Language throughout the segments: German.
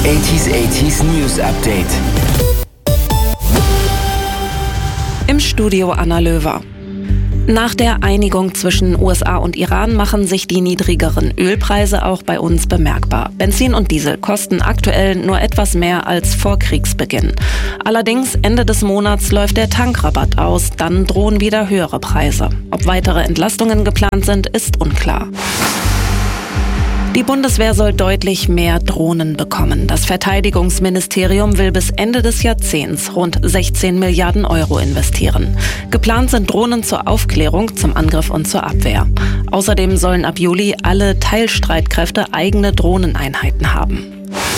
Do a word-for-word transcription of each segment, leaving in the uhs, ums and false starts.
achtziger achtziger News Update. Im Studio Anna Löwer. Nach der Einigung zwischen U S A und Iran machen sich die niedrigeren Ölpreise auch bei uns bemerkbar. Benzin und Diesel kosten aktuell nur etwas mehr als vor Kriegsbeginn. Allerdings Ende des Monats läuft der Tankrabatt aus, dann drohen wieder höhere Preise. Ob weitere Entlastungen geplant sind, ist unklar. Die Bundeswehr soll deutlich mehr Drohnen bekommen. Das Verteidigungsministerium will bis Ende des Jahrzehnts rund sechzehn Milliarden Euro investieren. Geplant sind Drohnen zur Aufklärung, zum Angriff und zur Abwehr. Außerdem sollen ab Juli alle Teilstreitkräfte eigene Drohneneinheiten haben.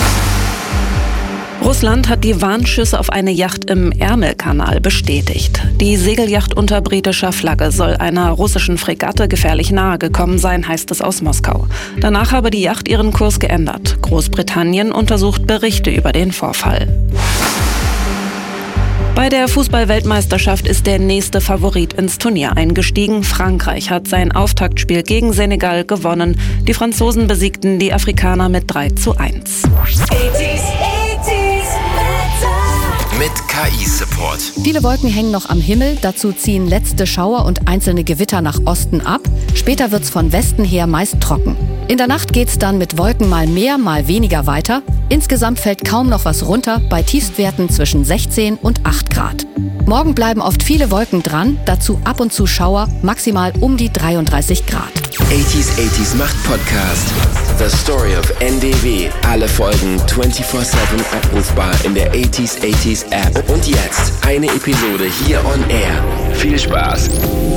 Russland hat die Warnschüsse auf eine Yacht im Ärmelkanal bestätigt. Die Segelyacht unter britischer Flagge soll einer russischen Fregatte gefährlich nahe gekommen sein, heißt es aus Moskau. Danach habe die Yacht ihren Kurs geändert. Großbritannien untersucht Berichte über den Vorfall. Bei der Fußball-Weltmeisterschaft ist der nächste Favorit ins Turnier eingestiegen. Frankreich hat sein Auftaktspiel gegen Senegal gewonnen. Die Franzosen besiegten die Afrikaner mit drei zu eins. Mit K I-Support. Viele Wolken hängen noch am Himmel, dazu ziehen letzte Schauer und einzelne Gewitter nach Osten ab. Später wird's von Westen her meist trocken. In der Nacht geht's dann mit Wolken mal mehr, mal weniger weiter. Insgesamt fällt kaum noch was runter, bei Tiefstwerten zwischen sechzehn und acht Grad. Morgen bleiben oft viele Wolken dran, dazu ab und zu Schauer, maximal um die dreiunddreißig Grad. achtziger achtziger Macht Podcast. The Story of N D W. Alle Folgen vierundzwanzig sieben abrufbar in der achtziger achtziger App. Und jetzt eine Episode hier on Air. Viel Spaß.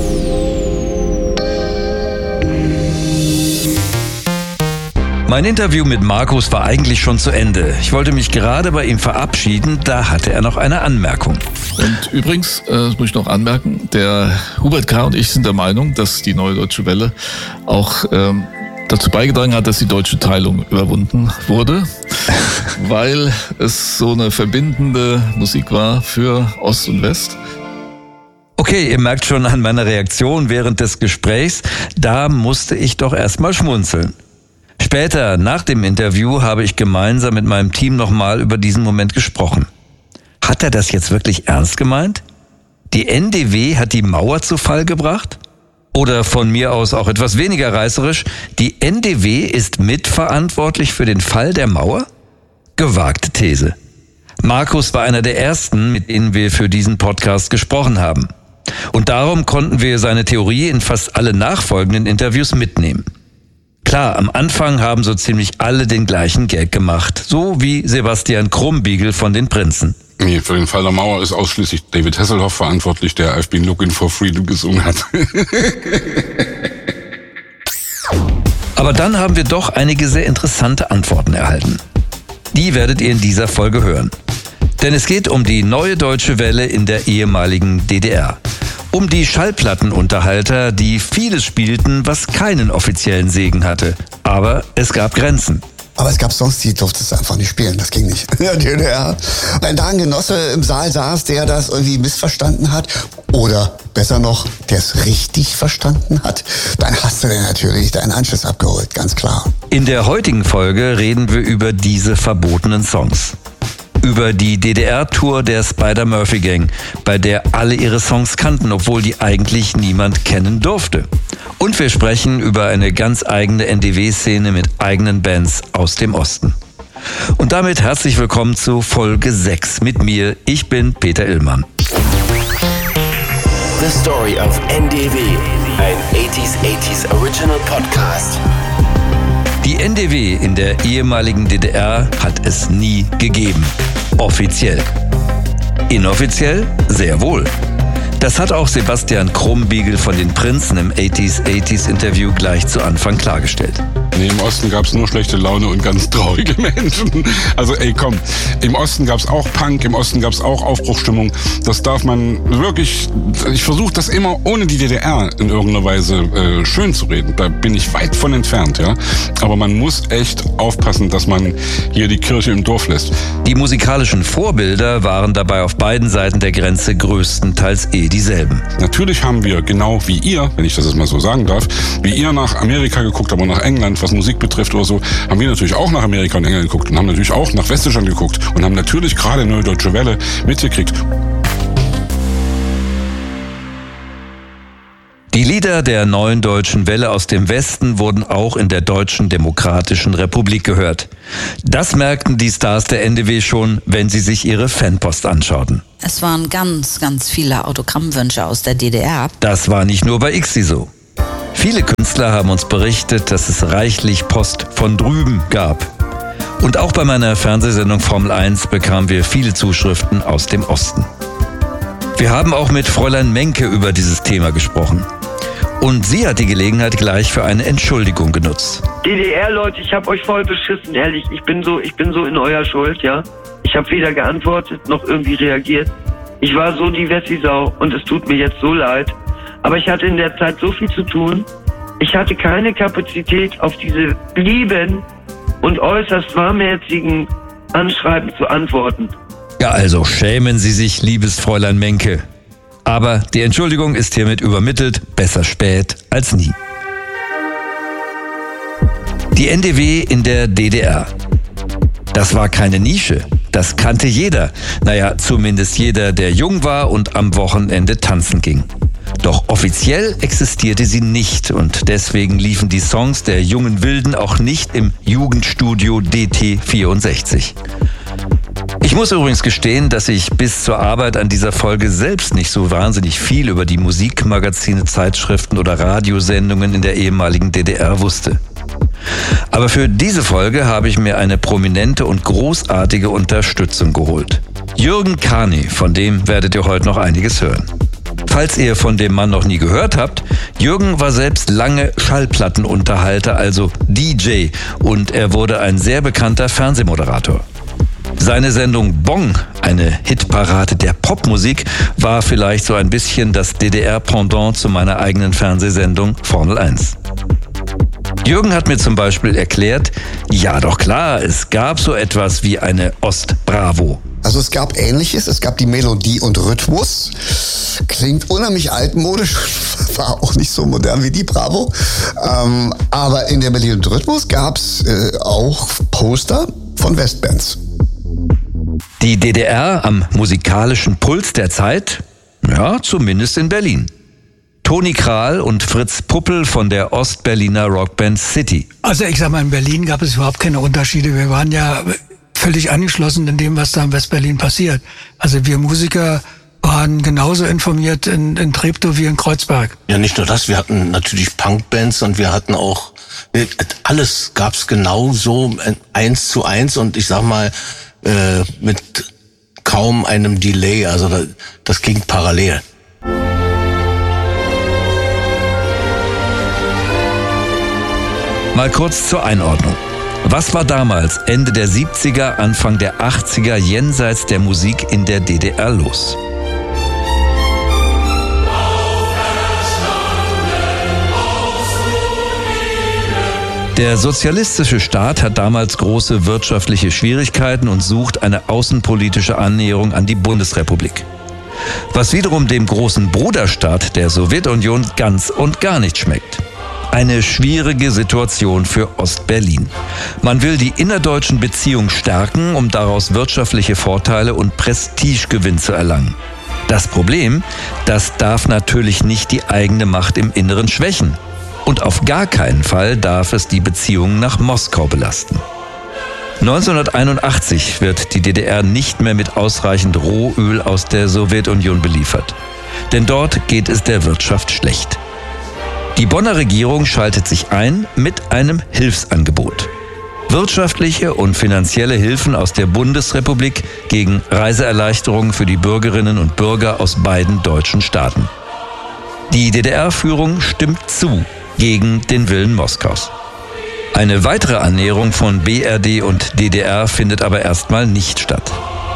Mein Interview mit Markus war eigentlich schon zu Ende. Ich wollte mich gerade bei ihm verabschieden, da hatte er noch eine Anmerkung. Und übrigens, äh, das muss ich noch anmerken, der Hubert K. und ich sind der Meinung, dass die Neue Deutsche Welle auch ähm, dazu beigetragen hat, dass die deutsche Teilung überwunden wurde, weil es so eine verbindende Musik war für Ost und West. Okay, ihr merkt schon an meiner Reaktion während des Gesprächs, da musste ich doch erstmal schmunzeln. Später, nach dem Interview, habe ich gemeinsam mit meinem Team nochmal über diesen Moment gesprochen. Hat er das jetzt wirklich ernst gemeint? Die N D W hat die Mauer zu Fall gebracht? Oder von mir aus auch etwas weniger reißerisch, die N D W ist mitverantwortlich für den Fall der Mauer? Gewagte These. Markus war einer der ersten, mit denen wir für diesen Podcast gesprochen haben. Und darum konnten wir seine Theorie in fast alle nachfolgenden Interviews mitnehmen. Klar, am Anfang haben so ziemlich alle den gleichen Gag gemacht, so wie Sebastian Krumbiegel von den Prinzen. Nee, für den Fall der Mauer ist ausschließlich David Hasselhoff verantwortlich, der I've been looking for freedom gesungen hat. Aber dann haben wir doch einige sehr interessante Antworten erhalten. Die werdet ihr in dieser Folge hören. Denn es geht um die Neue Deutsche Welle in der ehemaligen D D R. Um die Schallplattenunterhalter, die vieles spielten, was keinen offiziellen Segen hatte. Aber es gab Grenzen. Aber es gab Songs, die durfte es einfach nicht spielen. Das ging nicht. Ja, D D R. Wenn da ein Genosse im Saal saß, der das irgendwie missverstanden hat, oder besser noch, der es richtig verstanden hat, dann hast du dir natürlich deinen Anschluss abgeholt, ganz klar. In der heutigen Folge reden wir über diese verbotenen Songs. Über die D D R-Tour der Spider-Murphy-Gang, bei der alle ihre Songs kannten, obwohl die eigentlich niemand kennen durfte. Und wir sprechen über eine ganz eigene N D W-Szene mit eigenen Bands aus dem Osten. Und damit herzlich willkommen zu Folge sechs mit mir. Ich bin Peter Illmann. The Story of N D W. Ein achtziger achtziger Original Podcast. Die N D W in der ehemaligen D D R hat es nie gegeben. Offiziell. Inoffiziell? Sehr wohl. Das hat auch Sebastian Krumbiegel von den Prinzen im achtziger achtziger Interview gleich zu Anfang klargestellt. Nee, im Osten gab es nur schlechte Laune und ganz traurige Menschen. Also ey, komm, im Osten gab es auch Punk, im Osten gab es auch Aufbruchsstimmung. Das darf man wirklich, ich versuche das immer ohne die D D R in irgendeiner Weise äh, schön zu reden. Da bin ich weit von entfernt, ja. Aber man muss echt aufpassen, dass man hier die Kirche im Dorf lässt. Die musikalischen Vorbilder waren dabei auf beiden Seiten der Grenze größtenteils eh dieselben. Natürlich haben wir, genau wie ihr, wenn ich das jetzt mal so sagen darf, wie ihr nach Amerika geguckt habt und nach England, was was Musik betrifft oder so, haben wir natürlich auch nach Amerika und England geguckt und haben natürlich auch nach Westdeutschland geguckt und haben natürlich gerade Neue Deutsche Welle mitgekriegt. Die Lieder der Neuen Deutschen Welle aus dem Westen wurden auch in der Deutschen Demokratischen Republik gehört. Das merkten die Stars der N D W schon, wenn sie sich ihre Fanpost anschauten. Es waren ganz, ganz viele Autogrammwünsche aus der D D R. Das war nicht nur bei I X I so. Viele Künstler haben uns berichtet, dass es reichlich Post von drüben gab. Und auch bei meiner Fernsehsendung Formel eins bekamen wir viele Zuschriften aus dem Osten. Wir haben auch mit Fräulein Menke über dieses Thema gesprochen. Und sie hat die Gelegenheit gleich für eine Entschuldigung genutzt. D D R-Leute, ich hab euch voll beschissen, ehrlich. Ich bin so, ich bin so in eurer Schuld, ja. Ich habe weder geantwortet noch irgendwie reagiert. Ich war so die Wessi-Sau und es tut mir jetzt so leid. Aber ich hatte in der Zeit so viel zu tun. Ich hatte keine Kapazität, auf diese lieben und äußerst warmherzigen Anschreiben zu antworten. Ja, also schämen Sie sich, liebes Fräulein Menke. Aber die Entschuldigung ist hiermit übermittelt, besser spät als nie. Die N D W in der D D R. Das war keine Nische, das kannte jeder. Naja, zumindest jeder, der jung war und am Wochenende tanzen ging. Doch offiziell existierte sie nicht und deswegen liefen die Songs der jungen Wilden auch nicht im Jugendstudio D T vierundsechzig. Ich muss übrigens gestehen, dass ich bis zur Arbeit an dieser Folge selbst nicht so wahnsinnig viel über die Musikmagazine, Zeitschriften oder Radiosendungen in der ehemaligen D D R wusste. Aber für diese Folge habe ich mir eine prominente und großartige Unterstützung geholt. Jürgen Kani, von dem werdet ihr heute noch einiges hören. Falls ihr von dem Mann noch nie gehört habt, Jürgen war selbst lange Schallplattenunterhalter, also D J, und er wurde ein sehr bekannter Fernsehmoderator. Seine Sendung Bong, eine Hitparade der Popmusik, war vielleicht so ein bisschen das D D R-Pendant zu meiner eigenen Fernsehsendung Formel eins. Jürgen hat mir zum Beispiel erklärt, ja doch klar, es gab so etwas wie eine Ost-Bravo. Also es gab Ähnliches, es gab die Melodie und Rhythmus. Klingt unheimlich altmodisch, war auch nicht so modern wie die Bravo. Ähm, aber in der Melodie und Rhythmus gab es äh, auch Poster von Westbands. Die D D R am musikalischen Puls der Zeit? Ja, zumindest in Berlin. Toni Kral und Fritz Puppel von der Ostberliner Rockband City. Also ich sag mal, in Berlin gab es überhaupt keine Unterschiede. Wir waren ja völlig angeschlossen in dem, was da in Westberlin passiert. Also wir Musiker waren genauso informiert in, in Treptow wie in Kreuzberg. Ja, nicht nur das, wir hatten natürlich Punkbands und wir hatten auch, alles gab's genau so eins zu eins und ich sag mal, äh, mit kaum einem Delay, also das, das ging parallel. Mal kurz zur Einordnung. Was war damals, Ende der siebziger, Anfang der achtziger, jenseits der Musik in der D D R los? Der sozialistische Staat hat damals große wirtschaftliche Schwierigkeiten und sucht eine außenpolitische Annäherung an die Bundesrepublik. Was wiederum dem großen Bruderstaat der Sowjetunion ganz und gar nicht schmeckt. Eine schwierige Situation für Ostberlin. Man will die innerdeutschen Beziehungen stärken, um daraus wirtschaftliche Vorteile und Prestigegewinn zu erlangen. Das Problem, das darf natürlich nicht die eigene Macht im Inneren schwächen. Und auf gar keinen Fall darf es die Beziehungen nach Moskau belasten. neunzehnhunderteinundachtzig wird die D D R nicht mehr mit ausreichend Rohöl aus der Sowjetunion beliefert. Denn dort geht es der Wirtschaft schlecht. Die Bonner Regierung schaltet sich ein mit einem Hilfsangebot. Wirtschaftliche und finanzielle Hilfen aus der Bundesrepublik gegen Reiseerleichterungen für die Bürgerinnen und Bürger aus beiden deutschen Staaten. Die D D R-Führung stimmt zu gegen den Willen Moskaus. Eine weitere Annäherung von B R D und D D R findet aber erstmal nicht statt.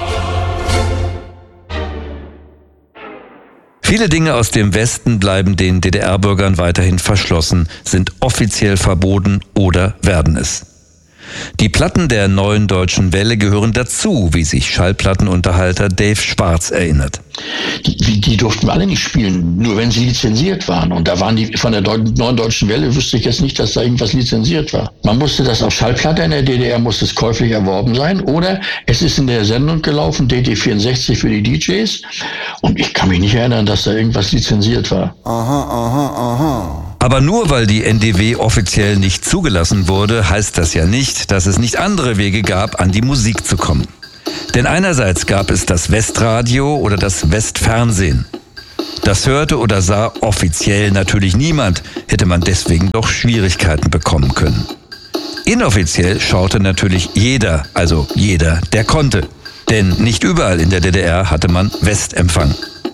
Viele Dinge aus dem Westen bleiben den D D R-Bürgern weiterhin verschlossen, sind offiziell verboten oder werden es. Die Platten der Neuen Deutschen Welle gehören dazu, wie sich Schallplattenunterhalter Dave Schwarz erinnert. Die, die durften wir alle nicht spielen, nur wenn sie lizenziert waren. Und da waren die von der Deu- Neuen Deutschen Welle, wüsste ich jetzt nicht, dass da irgendwas lizenziert war. Man musste das auf Schallplatte in der D D R, musste es käuflich erworben sein. Oder es ist in der Sendung gelaufen, D D vierundsechzig für die D Js. Und ich kann mich nicht erinnern, dass da irgendwas lizenziert war. Aha, aha, aha. Aber nur weil die N D W offiziell nicht zugelassen wurde, heißt das ja nicht, dass es nicht andere Wege gab, an die Musik zu kommen. Denn einerseits gab es das Westradio oder das Westfernsehen. Das hörte oder sah offiziell natürlich niemand, hätte man deswegen doch Schwierigkeiten bekommen können. Inoffiziell schaute natürlich jeder, also jeder, der konnte. Denn nicht überall in der D D R hatte man Westempfang.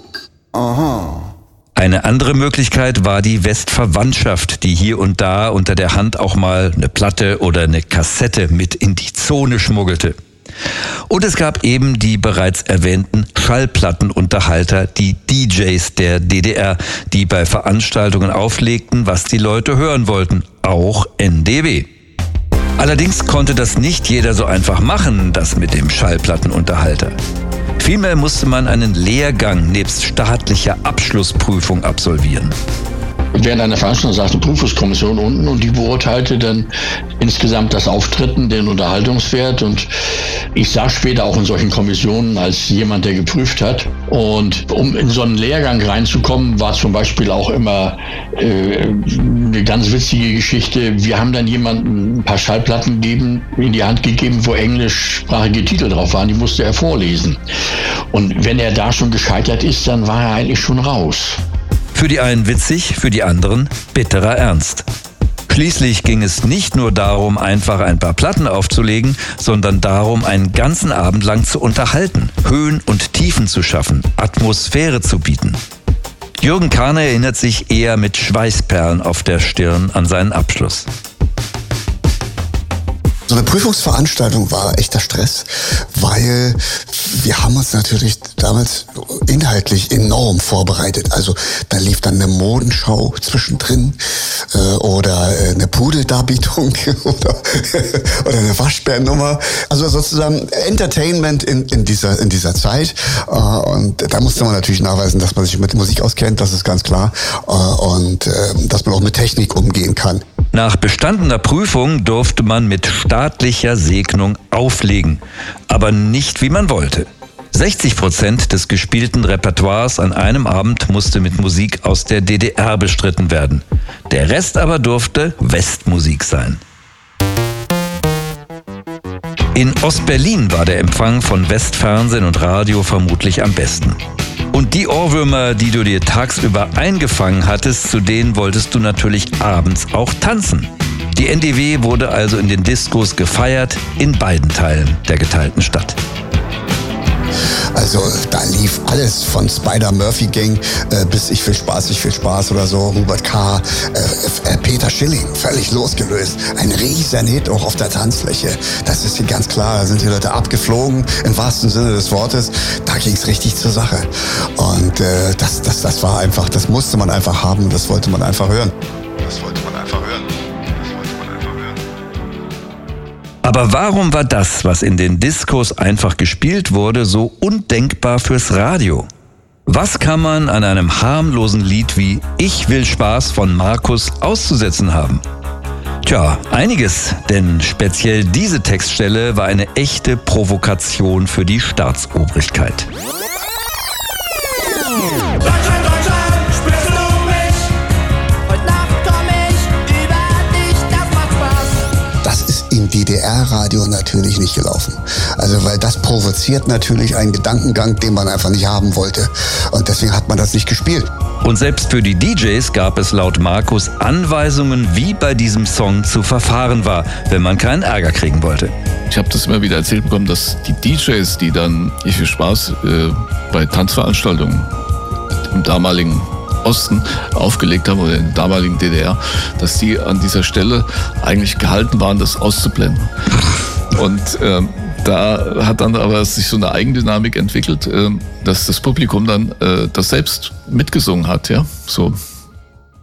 Aha. Eine andere Möglichkeit war die Westverwandtschaft, die hier und da unter der Hand auch mal eine Platte oder eine Kassette mit in die Zone schmuggelte. Und es gab eben die bereits erwähnten Schallplattenunterhalter, die D Js der D D R, die bei Veranstaltungen auflegten, was die Leute hören wollten, auch N D W. Allerdings konnte das nicht jeder so einfach machen, das mit dem Schallplattenunterhalter. Vielmehr musste man einen Lehrgang nebst staatlicher Abschlussprüfung absolvieren. Während einer Veranstaltung saß eine Prüfungskommission unten und die beurteilte dann insgesamt das Auftreten, den Unterhaltungswert. Und ich saß später auch in solchen Kommissionen als jemand, der geprüft hat. Und um in so einen Lehrgang reinzukommen, war zum Beispiel auch immer äh, eine ganz witzige Geschichte. Wir haben dann jemandem ein paar Schallplatten gegeben, in die Hand gegeben, wo englischsprachige Titel drauf waren. Die musste er vorlesen. Und wenn er da schon gescheitert ist, dann war er eigentlich schon raus. Für die einen witzig, für die anderen bitterer Ernst. Schließlich ging es nicht nur darum, einfach ein paar Platten aufzulegen, sondern darum, einen ganzen Abend lang zu unterhalten, Höhen und Tiefen zu schaffen, Atmosphäre zu bieten. Jürgen Kahne erinnert sich eher mit Schweißperlen auf der Stirn an seinen Abschluss. So eine Prüfungsveranstaltung war echter Stress, weil wir haben uns natürlich damals inhaltlich enorm vorbereitet. Also da lief dann eine Modenschau zwischendrin äh, oder eine Pudeldarbietung oder, oder eine Waschbärnummer. Also sozusagen Entertainment in, in, dieser, in dieser Zeit. Äh, und da musste man natürlich nachweisen, dass man sich mit Musik auskennt, das ist ganz klar. Äh, und äh, dass man auch mit Technik umgehen kann. Nach bestandener Prüfung durfte man mit staatlicher Segnung auflegen, aber nicht wie man wollte. sechzig Prozent des gespielten Repertoires an einem Abend musste mit Musik aus der D D R bestritten werden. Der Rest aber durfte Westmusik sein. In Ostberlin war der Empfang von Westfernsehen und Radio vermutlich am besten. Und die Ohrwürmer, die du dir tagsüber eingefangen hattest, zu denen wolltest du natürlich abends auch tanzen. Die N D W wurde also in den Diskos gefeiert, in beiden Teilen der geteilten Stadt. Also da lief alles von Spider-Murphy-Gang äh, bis Ich will Spaß, ich will Spaß oder so, Hubert K., äh, äh, Peter Schilling, völlig losgelöst. Ein riesen Hit auch auf der Tanzfläche. Das ist hier ganz klar, da sind die Leute abgeflogen, im wahrsten Sinne des Wortes. Da ging es richtig zur Sache. Und äh, das, das, das war einfach, das musste man einfach haben, das wollte man einfach hören. Das wollte man einfach hören. Aber warum war das, was in den Diskos einfach gespielt wurde, so undenkbar fürs Radio? Was kann man an einem harmlosen Lied wie Ich will Spaß von Markus auszusetzen haben? Tja, einiges, denn speziell diese Textstelle war eine echte Provokation für die Staatsobrigkeit. Im D D R-Radio natürlich nicht gelaufen. Also weil das provoziert natürlich einen Gedankengang, den man einfach nicht haben wollte. Und deswegen hat man das nicht gespielt. Und selbst für die D Js gab es laut Markus Anweisungen, wie bei diesem Song zu verfahren war, wenn man keinen Ärger kriegen wollte. Ich habe das immer wieder erzählt bekommen, dass die D Js, die dann Ich will Spaß äh, bei Tanzveranstaltungen im damaligen Osten aufgelegt haben oder in der damaligen D D R, dass die an dieser Stelle eigentlich gehalten waren, das auszublenden. Und ähm, da hat dann aber sich so eine Eigendynamik entwickelt, äh, dass das Publikum dann äh, das selbst mitgesungen hat, ja, so.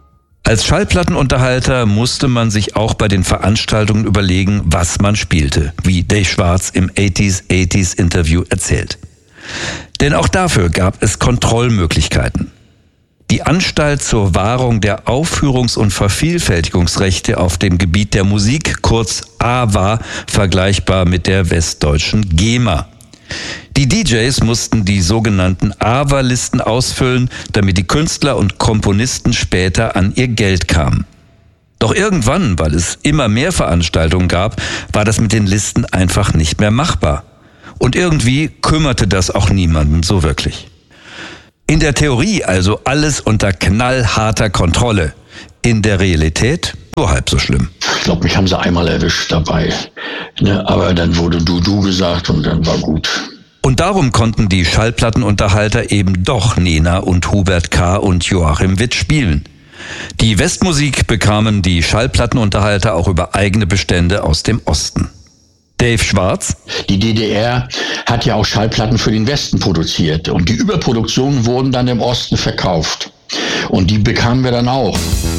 Als Schallplattenunterhalter musste man sich auch bei den Veranstaltungen überlegen, was man spielte, wie Dave Schwartz im achtziger achtziger Interview erzählt. Denn auch dafür gab es Kontrollmöglichkeiten. Die Anstalt zur Wahrung der Aufführungs- und Vervielfältigungsrechte auf dem Gebiet der Musik, kurz A W A, vergleichbar mit der westdeutschen GEMA. Die D Js mussten die sogenannten A W A-Listen ausfüllen, damit die Künstler und Komponisten später an ihr Geld kamen. Doch irgendwann, weil es immer mehr Veranstaltungen gab, war das mit den Listen einfach nicht mehr machbar. Und irgendwie kümmerte das auch niemanden so wirklich. In der Theorie also alles unter knallharter Kontrolle. In der Realität nur halb so schlimm. Ich glaube, mich haben sie einmal erwischt dabei. Ne, aber dann wurde du, du gesagt und dann war gut. Und darum konnten die Schallplattenunterhalter eben doch Nena und Hubert K. und Joachim Witt spielen. Die Westmusik bekamen die Schallplattenunterhalter auch über eigene Bestände aus dem Osten. Dave Schwartz. Die D D R hat ja auch Schallplatten für den Westen produziert und die Überproduktionen wurden dann im Osten verkauft. Und die bekamen wir dann auch.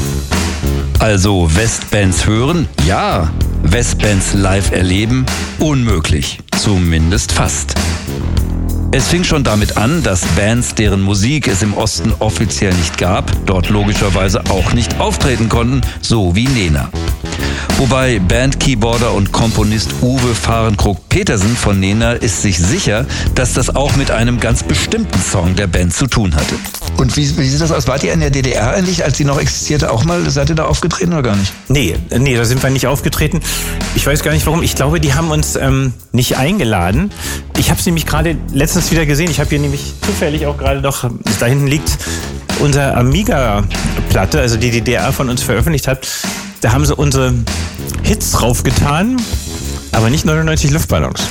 Also Westbands hören? Ja. Westbands live erleben? Unmöglich. Zumindest fast. Es fing schon damit an, dass Bands, deren Musik es im Osten offiziell nicht gab, dort logischerweise auch nicht auftreten konnten, so wie Nena. Wobei Band-Keyboarder und Komponist Uwe Fahrenkrog-Petersen von Nena ist sich sicher, dass das auch mit einem ganz bestimmten Song der Band zu tun hatte. Und wie, wie sieht das aus? Wart ihr in der D D R eigentlich, als die noch existierte, auch mal? Seid ihr da aufgetreten oder gar nicht? Nee, nee, da sind wir nicht aufgetreten. Ich weiß gar nicht warum. Ich glaube, die haben uns ähm, nicht eingeladen. Ich habe es nämlich gerade letztens wieder gesehen. Ich habe hier nämlich zufällig auch gerade noch, da hinten liegt unsere Amiga-Platte, also die D D R von uns veröffentlicht hat. Da haben sie unsere Hits draufgetan, aber nicht neunundneunzig Luftballons.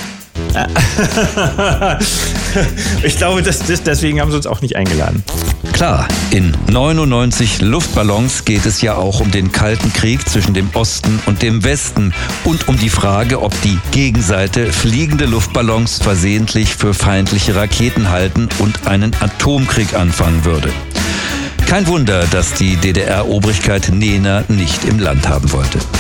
Ich glaube, das, das, deswegen haben sie uns auch nicht eingeladen. Klar, in neunundneunzig Luftballons geht es ja auch um den Kalten Krieg zwischen dem Osten und dem Westen und um die Frage, ob die Gegenseite fliegende Luftballons versehentlich für feindliche Raketen halten und einen Atomkrieg anfangen würde. Kein Wunder, dass die D D R-Obrigkeit Nena nicht im Land haben wollte.